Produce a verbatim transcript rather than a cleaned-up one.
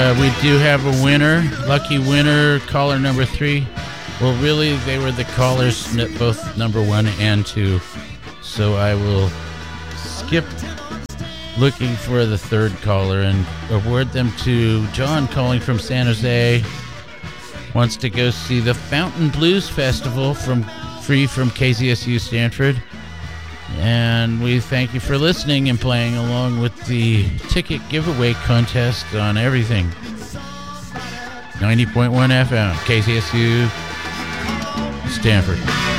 Uh, we do have a winner, lucky winner, caller number three. Well, really, they were the callers, both number one and two. So I will skip looking for the third caller and award them to John, calling from San Jose. Wants to go see the Fountain Blues Festival from free from K Z S U Stanford. And we thank you for listening and playing along with the ticket giveaway contest on everything. ninety point one F M, K Z S U Stanford.